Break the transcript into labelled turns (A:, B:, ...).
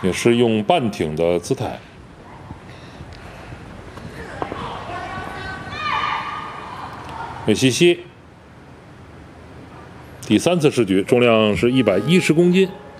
A: 也是用半挺的姿态。梅西西第3次试举，重量是110公斤。